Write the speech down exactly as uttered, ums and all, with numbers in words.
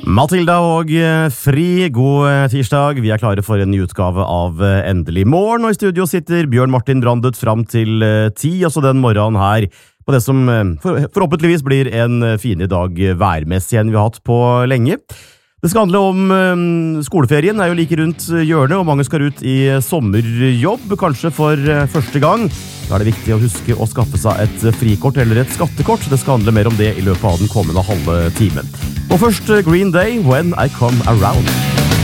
Matilda og Fri, god tirsdag. Vi er klare for en ny utgave av Endelig morgen, og i studio sitter Bjørn Martin Brandet fram til ti, altså den morgenen her, på det som forhåpentligvis blir en fin dag værmessig enn vi har hatt på lenge. Det skal handle om skoleferien, er jo like rundt hjørnet, og mange skal ut i sommerjobb, kanskje for første gang. Da er det viktig å huske å skaffe seg et frikort eller et skattekort. Det skal handle mer om det i løpet av den kommende halve timen. Og først Green Day, When I Come Around.